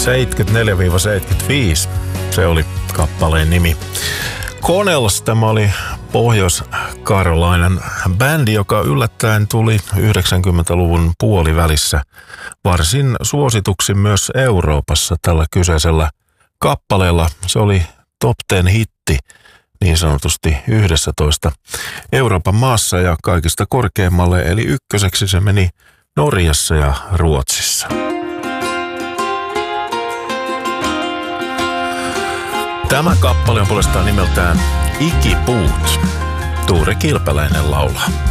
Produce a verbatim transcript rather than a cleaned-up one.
seitsemänkymmentäneljä seitsemänkymmentäviisi, se oli kappaleen nimi. Connells, tämä oli Pohjois-Carolinan bändi, joka yllättäen tuli yhdeksänkymmentäluvun puolivälissä varsin suosituksi myös Euroopassa tällä kyseisellä kappaleella. Se oli top ten hitti niin sanotusti yhdessätoista Euroopan maassa ja kaikista korkeimmalle, eli ykköseksi se meni Norjassa ja Ruotsissa. Tämä kappale on puolestaan nimeltään Ikipuut. Tuure Kilpeläinen laulaa.